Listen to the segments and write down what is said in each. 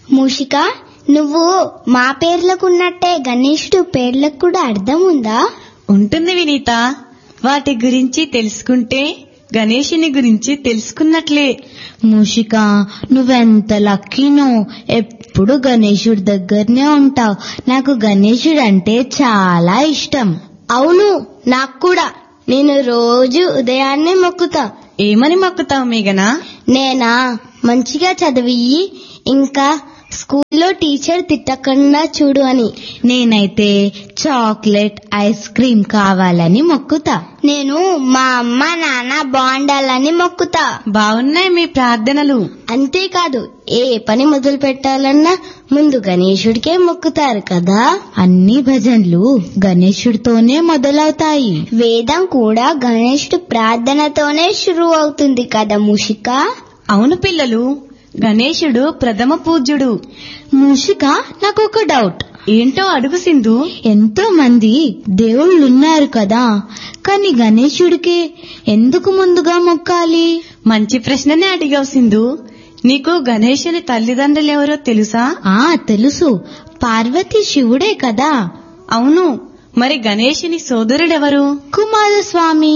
మూషిక, నువ్వు మా పేర్లకున్నట్టే గణేశుడు పేర్లకు కూడా అర్థం ఉందా? ఉంటుంది వినీత. వాటి గురించి తెలుసుకుంటే గణేశుని గురించి తెలుసుకున్నట్లే. మూషిక, నువ్వెంత లక్కీనో, ఎప్పుడు గణేశుడి దగ్గరనే ఉంటావు. నాకు గణేశుడు అంటే చాలా ఇష్టం. అవును, నాకు కూడా. నేను రోజు ఉదయాన్నే మొక్కుతా. ఏమని మొక్కుతావు మేఘనా? నేనా మంచిగా చదివి ఇంకా స్కూల్లో టీచర్ తిట్టకుండా చూడు అని. నేనైతే చాక్లెట్, ఐస్ క్రీమ్ కావాలని మొక్కుతా. నేను మా అమ్మ నాన్న బాగుండాలని మొక్కుతా. బాగున్నాయి మీ ప్రార్థనలు. అంతేకాదు, ఏ పని మొదలు పెట్టాలన్నా ముందు గణేశుడికే మొక్కుతారు కదా. అన్ని భజనలు గణేశుడితోనే మొదలవుతాయి. వేదం కూడా గణేశుడు ప్రార్థనతోనే షురు అవుతుంది కదా మూషిక. అవును పిల్లలు, గణేశుడు ప్రథమ పూజ్యుడు. మూషిక, నాకు ఒక డౌట్. ఏంటో అడుగు సింధు. ఎంతో మంది దేవుళ్ళున్నారు కదా, కానీ గణేశుడికి ఎందుకు ముందుగా మొక్కాలి? మంచి ప్రశ్ననే అడిగావు సింధు. నీకు గణేశుని తల్లిదండ్రులెవరో తెలుసా? తెలుసు. పార్వతి శివుడే కదా. అవును, మరి గణేశుని సోదరుడెవరు? కుమారస్వామి.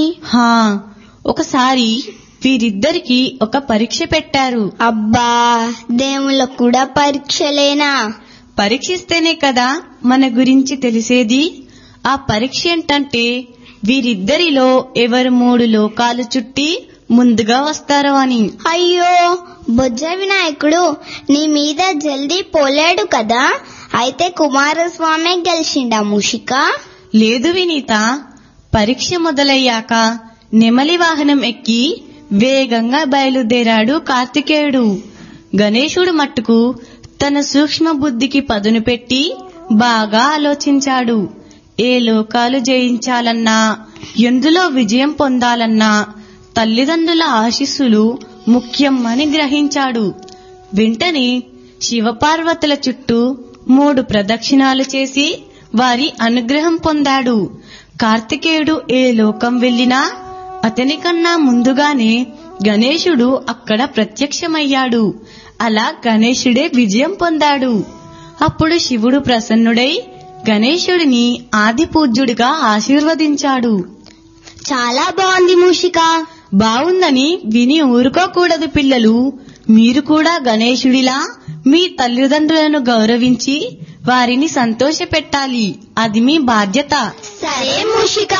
ఒకసారి వీరిద్దరికి ఒక పరీక్ష పెట్టారు. అబ్బా, దేవుళ్ళకు కూడా పరీక్షలేనా? పరీక్షిస్తేనే కదా మన గురించి తెలిసేది. ఆ పరీక్ష ఏంటంటే వీరిద్దరిలో ఎవరు 3 లోకాలు చుట్టి ముందుగా వస్తారో అని. అయ్యో, బొజ్జ వినాయకుడు నీ మీద జల్దీ పోలేడు కదా. అయితే కుమారస్వామి గెలిచిండా మూషిక? లేదు వినీత. పరీక్ష మొదలయ్యాక నెమలి వాహనం ఎక్కి వేగంగా బయలుదేరాడు కార్తికేయుడు. గణేశుడు మట్టుకు తన సూక్ష్మ బుద్ధికి పదును పెట్టి బాగా ఆలోచించాడు. ఏ లోకాలు జయించాలన్నా, ఎందులో విజయం పొందాలన్నా తల్లిదండ్రుల ఆశీస్సులు ముఖ్యం అని గ్రహించాడు. వెంటనే శివపార్వతుల చుట్టూ 3 ప్రదక్షిణాలు చేసి వారి అనుగ్రహం పొందాడు. కార్తికేయుడు ఏ లోకం వెళ్లినా అతనికన్నా ముందుగానే గణేశుడు అక్కడ ప్రత్యక్షమయ్యాడు. అలా గణేశుడే విజయం పొందాడు. అప్పుడు శివుడు ప్రసన్నుడై గణేశుడిని ఆది పూజ్యుడిగా ఆశీర్వదించాడు. చాలా బాగుంది మూషిక. బాగుందని విని ఊరుకోకూడదు పిల్లలు. మీరు కూడా గణేశుడిలా మీ తల్లిదండ్రులను గౌరవించి వారిని సంతోషపెట్టాలి. అది మీ బాధ్యత. సరే మూషిక.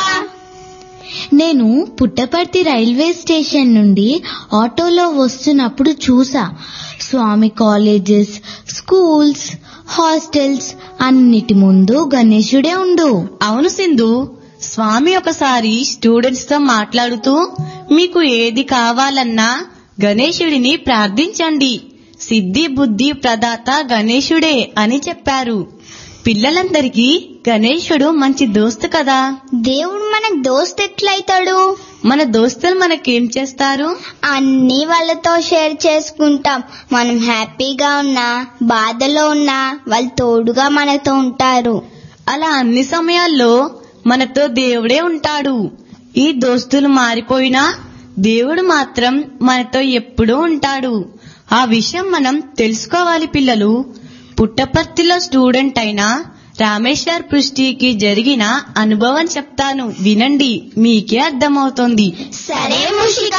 నేను పుట్టపర్తి రైల్వే స్టేషన్ నుండి ఆటోలో వస్తున్నప్పుడు చూసా. స్వామి కాలేజెస్, స్కూల్స్, హాస్టల్స్ అన్నిటి ముందు గణేశుడే ఉండు. అవును సింధు. స్వామి ఒకసారి స్టూడెంట్స్ తో మాట్లాడుతూ, మీకు ఏది కావాలన్నా గణేశుడిని ప్రార్థించండి, సిద్ధి బుద్ధి ప్రదాత గణేశుడే అని చెప్పారు. పిల్లలందరికీ గణేశుడు మంచి దోస్తు కదా. దేవుడు మనకు దోస్త్ ఎట్లయితాడు? మన దోస్తులు మనకేం చేస్తారు? అన్ని వాళ్ళతో షేర్ చేసుకుంటాం. మనం హ్యాపీగా ఉన్నా, బాధలో ఉన్నా వాళ్ళు తోడుగా మనతో ఉంటారు. అలా అన్ని సమయాల్లో మనతో దేవుడే ఉంటాడు. ఈ దోస్తులు మారిపోయినా దేవుడు మాత్రం మనతో ఎప్పుడూ ఉంటాడు. ఆ విషయం మనం తెలుసుకోవాలి పిల్లలు. పుట్టపర్తిలో స్టూడెంట్ అయిన రామేశ్వర్ పృష్టికి జరిగిన అనుభవం చెప్తాను, వినండి, మీకే అర్థమవుతుంది. సరే మూషిక.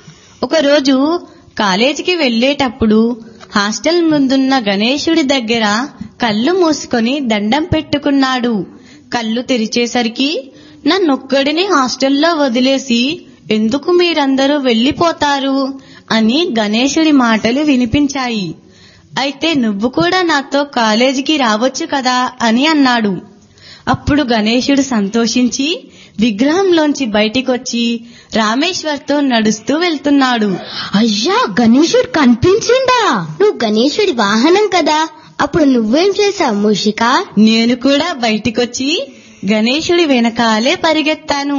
ఒకరోజు కాలేజీకి వెళ్లేటప్పుడు హాస్టల్ ముందున్న గణేశుడి దగ్గర కళ్ళు మూసుకొని దండం పెట్టుకున్నాడు. కళ్ళు తెరిచేసరికి నన్నొక్కడిని హాస్టల్లో వదిలేసి ఎందుకు మీరందరూ వెళ్లిపోతారు అని గణేశుడి మాటలు వినిపించాయి. అయితే నువ్వు కూడా నాతో కాలేజీకి రావచ్చు కదా అని అన్నాడు. అప్పుడు గణేశుడు సంతోషించి విగ్రహంలోంచి బయటికొచ్చి రామేశ్వర్తో నడుస్తూ వెళ్తున్నాడు. అయ్యా, గణేశుడు కనిపించిందా? నువ్వు గణేశుడి వాహనం కదా, అప్పుడు నువ్వేం చేశావు మూషిక? నేను కూడా బయటికొచ్చి గణేశుడి వెనకాలే పరిగెత్తాను.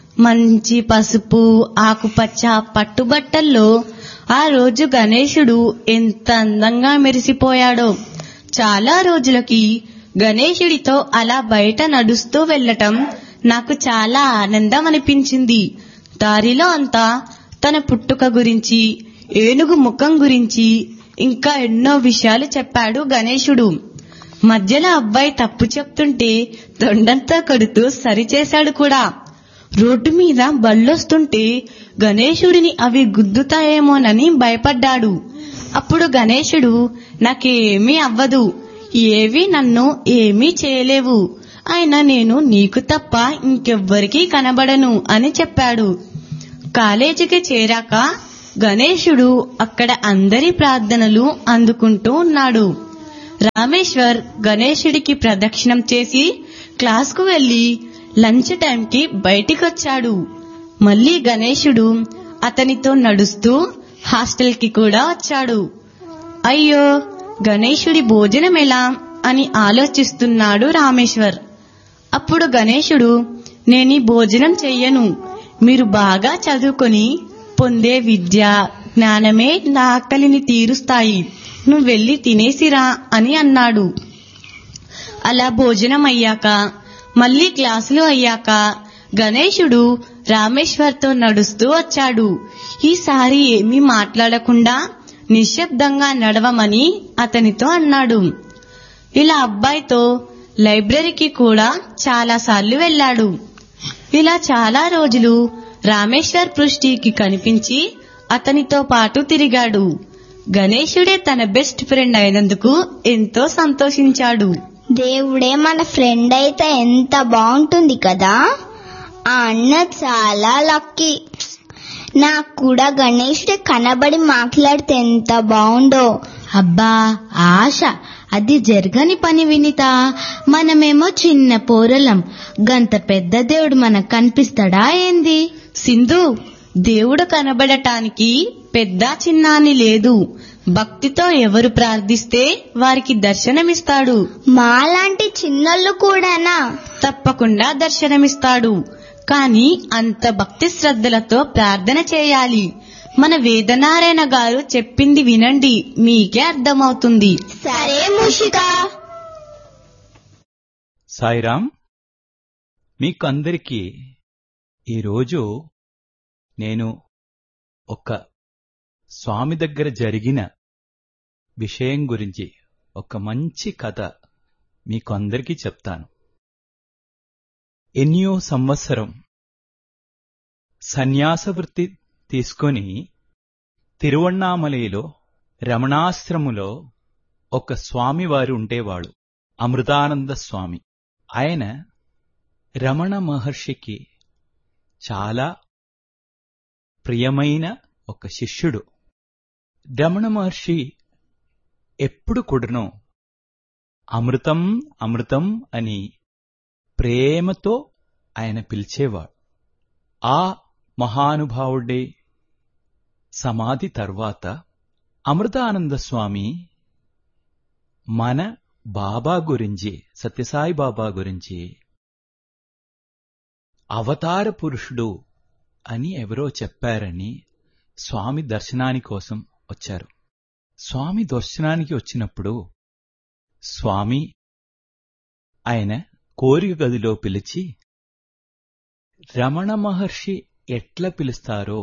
మంచి పసుపు ఆకుపచ్చ పట్టుబట్టల్లో ఆ రోజు గణేశుడు ఎంత అందంగా మెరిసిపోయాడో. చాలా రోజులకి గణేశుడితో అలా బయట నడుస్తూ వెళ్లటం నాకు చాలా ఆనందం అనిపించింది. దారిలో అంతా తన పుట్టుక గురించి, ఏనుగు ముఖం గురించి, ఇంకా ఎన్నో విషయాలు చెప్పాడు గణేశుడు. మధ్యలో అబ్బాయి తప్పు చెప్తుంటే తొండంతో కొడుతూ సరిచేశాడు కూడా. రోడ్డు మీద బళ్ళొస్తుంటే గణేశుడిని అవి గుద్దుతాయేమోనని భయపడ్డాడు. అప్పుడు గణేశుడు, నాకేమీ అవ్వదు, ఏవి నన్ను ఏమీ చేయలేవు, అయినా నేను నీకు తప్ప ఇంకెవ్వరికీ కనబడను అని చెప్పాడు. కాలేజీకి చేరాక గణేశుడు అక్కడ అందరి ప్రార్థనలు అందుకుంటూ ఉన్నాడు. రామేశ్వర్ గణేశుడికి ప్రదక్షిణం చేసి క్లాస్కు వెళ్లి లంచ్ టైంకి బయటికొచ్చాడు. మళ్లీ గణేశుడు అతనితో నడుస్తూ హాస్టల్కి కూడా వచ్చాడు. అయ్యో, గణేశుడి భోజనం ఎలా అని ఆలోచిస్తున్నాడు రామేశ్వర్. అప్పుడు గణేశుడు, నేనీ భోజనం చెయ్యను, మీరు బాగా చదువుకొని పొందే విద్య జ్ఞానమే నా ఆకలిని తీరుస్తాయి, నువ్వు వెళ్లి తినేసిరా అని అన్నాడు. అలా భోజనం అయ్యాక మళ్లీ క్లాసులు అయ్యాక గణేశుడు రామేశ్వర్తో నడుస్తూ వచ్చాడు. ఈసారి ఏమీ మాట్లాడకుండా నిశ్శబ్దంగా నడవమని అతనితో అన్నాడు. ఇలా అబ్బాయితో లైబ్రరీకి కూడా చాలాసార్లు వెళ్లాడు. ఇలా చాలా రోజులు రామేశ్వర్ పృష్టికి కనిపించి అతనితో పాటు తిరిగాడు. గణేశుడే తన బెస్ట్ ఫ్రెండ్ అయినందుకు ఎంతో సంతోషించాడు. దేవుడే మన ఫ్రెండ్ అయితే ఎంత బాగుంటుంది కదా. ఆ అన్న చాలా లక్కీ. నాకు కూడా గణేశుడే కనబడి మాట్లాడితే ఎంత బాగుండో. అబ్బా ఆశ, అది జరగని పని వినిత. మనమేమో చిన్న పోరలం, గంత పెద్ద దేవుడు మనకు కనిపిస్తాడా ఏంది? సింధు, దేవుడు కనబడటానికి పెద్ద చిన్న అని లేదు. భక్తితో ఎవరు ప్రార్థిస్తే వారికి దర్శనమిస్తాడు. మాలాంటి చిన్నోళ్ళు కూడానా? తప్పకుండా దర్శనమిస్తాడు. కాని అంత భక్తి శ్రద్ధలతో ప్రార్థన చేయాలి. మన వేదనారాయణ గారు చెప్పింది వినండి, మీకే అర్థమవుతుంది. సరే మూషిక. సాయిరాం, మీకు అందరికీ ఈరోజు నేను ఒక స్వామి దగ్గర జరిగిన విషయం గురించి ఒక మంచి కథ మీకు అందరికీ చెప్తాను. ఎన్నో సంవత్సరం సన్యాసవృత్తి తీసుకొని తిరువణ్ణామలలో రమణాశ్రములో ఒక స్వామివారు ఉండేవాడు, అమృతానంద స్వామి. ఆయన రమణ మహర్షికి చాలా ప్రియమైన ఒక శిష్యుడు. రమణ మహర్షి ఎప్పుడు కూడాను అమృతం అమృతం అని ప్రేమతో ఆయన పిలిచేవాడు. ఆ మహానుభావుడే సమాధి తర్వాత అమృతానంద స్వామి మన బాబా గురించి, సత్యసాయి బాబా గురించి అవతార పురుషుడు అని ఎవరో చెప్పారని స్వామి దర్శనాని కోసం వచ్చారు. స్వామి దర్శనానికి వచ్చినప్పుడు స్వామి ఆయన కోరిక గదిలో పిలిచి రమణ మహర్షి ఎట్లా పిలుస్తారో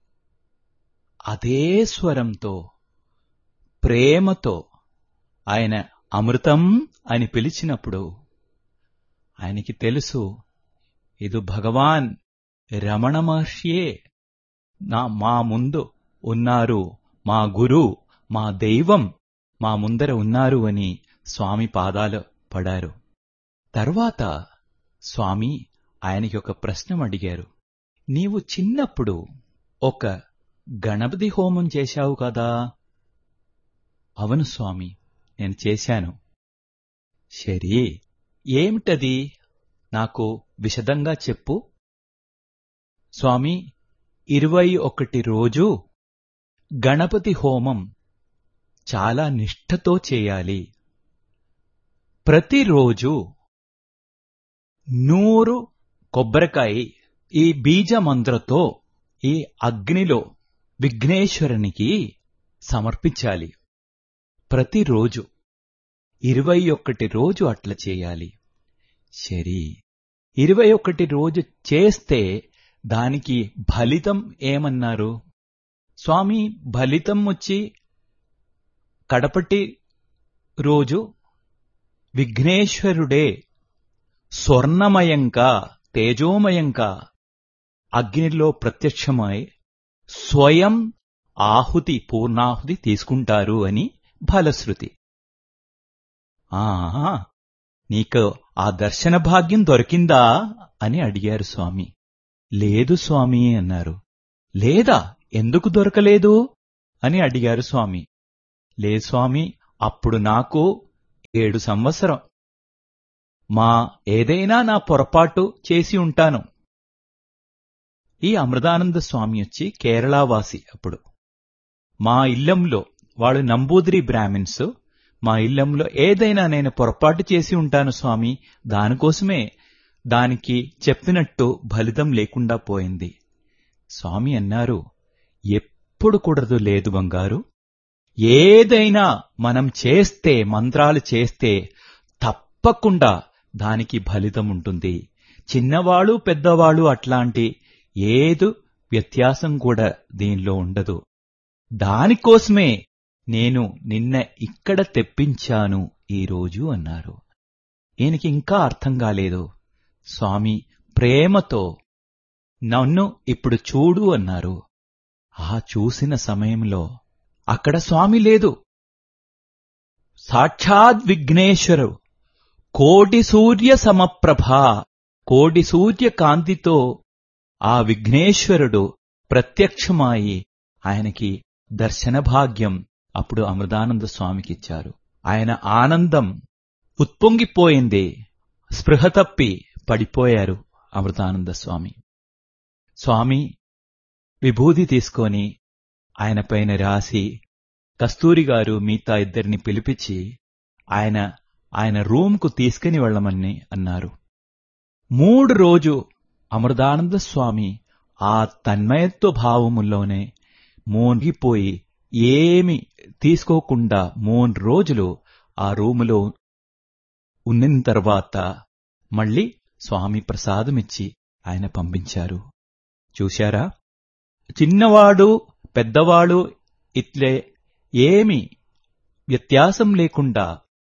అదే స్వరంతో ప్రేమతో ఆయన అమృతం అని పిలిచినప్పుడు ఆయనకి తెలుసు, ఇది భగవాన్ రమణ మహర్షియే మా ముందు ఉన్నారు, మా గురు, మా దైవం మా ముందర ఉన్నారు అని స్వామి పాదాలు పడారు. తర్వాత స్వామి ఆయనకి ఒక ప్రశ్న అడిగారు. నీవు చిన్నప్పుడు ఒక గణపతి హోమం చేశావు కదా? అవును స్వామి, నేను చేశాను. సరే, ఏమిటది నాకు విశదంగా చెప్పు. స్వామి, 21 రోజు గణపతి హోమం చాలా నిష్ఠతో చేయాలి. ప్రతిరోజు 100 కొబ్బరికాయ ఈ బీజమంత్రతో ఈ అగ్నిలో విఘ్నేశ్వరునికి సమర్పించాలి. ప్రతిరోజు 21 రోజు అట్లా చేయాలి. సరే, 21 రోజు చేస్తే దానికి ఫలితం ఏమన్నారు? స్వామి, ఫలితం వచ్చి కడపటి రోజు విఘ్నేశ్వరుడే స్వర్ణమయంగా తేజోమయంగా అగ్నిలో ప్రత్యక్షమై స్వయం ఆహుతి పూర్ణాహుతి తీసుకుంటారు అని ఫలశ్రుతి. నీకు ఆ దర్శన భాగ్యం దొరికిందా అని అడిగారు స్వామి. లేదు స్వామి అన్నారు. లేదా, ఎందుకు దొరకలేదు అని అడిగారు స్వామి. లేదు స్వామి, అప్పుడు నాకు 7 సంవత్సరం. ఏదైనా నా పొరపాటు చేసి ఉంటాను. ఈ అమృతానంద స్వామి వచ్చి కేరళవాసి. అప్పుడు మా ఇల్లంలో, వాళ్ళు నంబూదిరి బ్రాహ్మిన్స్, మా ఇల్లంలో ఏదైనా నేను పొరపాటు చేసి ఉంటాను స్వామి, దానికోసమే దానికి చెప్పినట్టు ఫలితం లేకుండా పోయింది. స్వామి అన్నారు, ఎప్పుడు కూడదు లేదు బంగారు. ఏదైనా మనం చేస్తే, మంత్రాలు చేస్తే తప్పకుండా దానికి ఫలితం ఉంటుంది. చిన్నవాళ్ళు పెద్దవాళ్ళు అట్లాంటి ఏదు వ్యత్యాసం కూడా దీనిలో ఉండదు. దానికోసమే నేను నిన్న ఇక్కడ తెప్పించాను ఈరోజు అన్నారు. ఈయనకి ఇంకా అర్థం కాలేదు. స్వామి ప్రేమతో నన్ను ఇప్పుడు చూడు అన్నారు. చూసిన సమయంలో అక్కడ స్వామి లేదు. సాక్షాత్ విఘ్నేశ్వరు కోటి సూర్య సమప్రభ, కోటి సూర్య కాంతితో ఆ విఘ్నేశ్వరుడు ప్రత్యక్షమాయి ఆయనకి దర్శన భాగ్యం అప్పుడు అమృతానంద స్వామికిచ్చారు. ఆయన ఆనందం ఉత్పొంగిపోయింది. స్పృహ తప్పి పడిపోయారు అమృతానంద స్వామి. స్వామి విభూది తీసుకొని ఆయన పైన రాసి, కస్తూరి గారు మిగతా 2 పిలిపించి ఆయన రూమ్కు తీసుకుని వెళ్ళమని అన్నారు. 3 రోజు అమృతానంద స్వామి ఆ తన్మయత్వ భావములోనే మోగిపోయి ఏమి తీసుకోకుండా 3 రోజులు ఆ రూములో ఉన్న తర్వాత మళ్ళీ స్వామి ప్రసాదమిచ్చి ఆయన పంపించారు. చూశారా, చిన్నవాడు పెద్దవాడు ఇట్లే ఏమి వ్యత్యాసం లేకుండా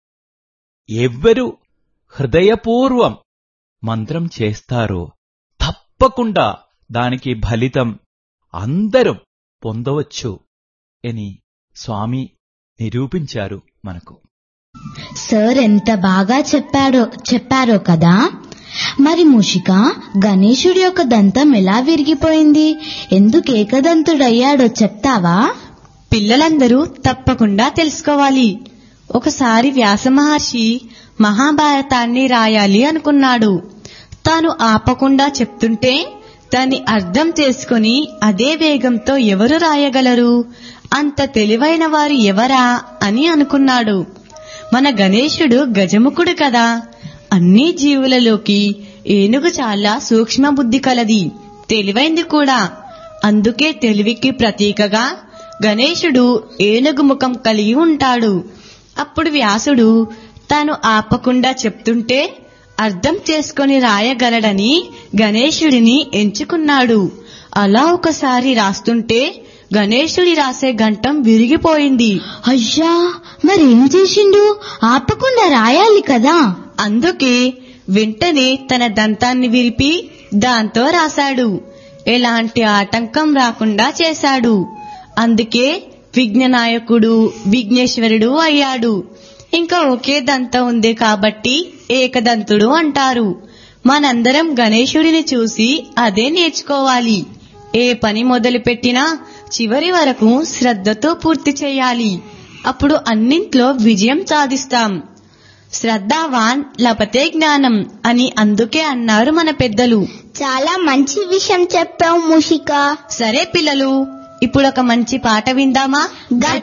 ఎవ్వరు హృదయపూర్వం మంత్రం చేస్తారో తప్పకుండా దానికి ఫలితం అందరూ పొందవచ్చు అని స్వామి నిరూపించారు మనకు. సార్ ఎంత బాగా చెప్పారో కదా. మరి మూషిక, గణేశుడి యొక్క దంతం ఎలా విరిగిపోయింది? ఎందుకు ఏకదంతుడయ్యాడో చెప్తావా? పిల్లలందరూ తప్పకుండా తెలుసుకోవాలి. ఒకసారి వ్యాస మహర్షి మహాభారతాన్ని రాయాలి అనుకున్నాడు. తాను ఆపకుండా చెప్తుంటే దాన్ని అర్థం చేసుకుని అదే వేగంతో ఎవరు రాయగలరు? అంత తెలివైన వారు ఎవరా అని అనుకున్నాడు. మన గణేశుడు గజముఖుడు కదా. అన్ని జీవులలోకి ఏనుగు చాలా సూక్ష్మ బుద్ధి కలది, తెలివైంది కూడా. అందుకే తెలివికి ప్రతీకగా గణేశుడు ఏనుగు ముఖం కలిగి ఉంటాడు. అప్పుడు వ్యాసుడు తాను ఆపకుండా చెప్తుంటే అర్థం చేసుకుని రాయగలడని గణేశుడిని ఎంచుకున్నాడు. అలా ఒకసారి రాస్తుంటే గణేశుడి రాసే గంటం విరిగిపోయింది. అయ్యా, మరేం చేసిండు? ఆపకుండా రాయాలి కదా. అందుకే వెంటనే తన దంతాన్ని విరిపి దాంతో రాశాడు. ఎలాంటి ఆటంకం రాకుండా చేశాడు. అందుకే విఘ్ననాయకుడు విఘ్నేశ్వరుడు అయ్యాడు. ఇంకా ఒకే దంతం ఉంది కాబట్టి ఏకదంతుడు అంటారు. మనందరం గణేశుడిని చూసి అదే నేర్చుకోవాలి. ఏ పని మొదలుపెట్టినా చివరి వరకు శ్రద్ధతో పూర్తి చేయాలి. అప్పుడు అన్నింట్లో విజయం సాధిస్తాం. శ్రద్ధావాన్ లభతే జ్ఞానం అని అందుకే అన్నారు మన పెద్దలు. చాలా మంచి విషయం చెప్పావు మూషిక. సరే పిల్లలు, ఇప్పుడు ఒక మంచి పాట విందామా?